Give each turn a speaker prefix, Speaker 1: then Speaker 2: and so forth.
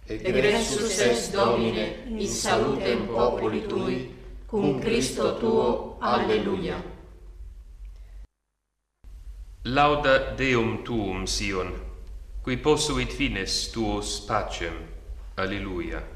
Speaker 1: egressus est Domine in salutem populi Tui, cum Christo Tuo. Alleluia.
Speaker 2: Lauda Deum Tuum, Sion, qui posuit fines Tuos pacem. Alleluia.